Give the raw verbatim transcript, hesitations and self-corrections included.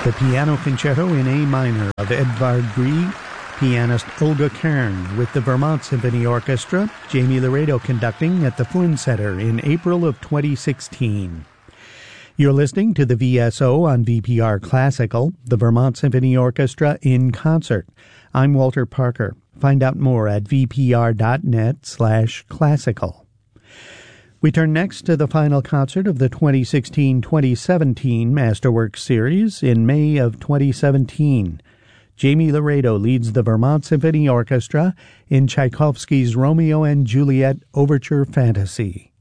The Piano Concerto in A minor of Edvard Grieg, pianist Olga Kern with the Vermont Symphony Orchestra, Jamie Laredo conducting at the Flynn Center in April of twenty sixteen. You're listening to the V S O on V P R Classical, the Vermont Symphony Orchestra in concert. I'm Walter Parker. Find out more at vpr.net slash classical. We turn next to the final concert of the twenty sixteen twenty seventeen Masterworks series in May of twenty seventeen. Jamie Laredo leads the Vermont Symphony Orchestra in Tchaikovsky's Romeo and Juliet Overture Fantasy.